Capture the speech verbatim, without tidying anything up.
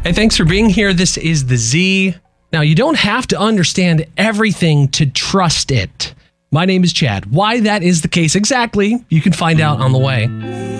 Hey, thanks for being here. This is The Z. Now, you don't have to understand everything to trust it. My name is Chad. Why that is the case exactly, you can find out on the way.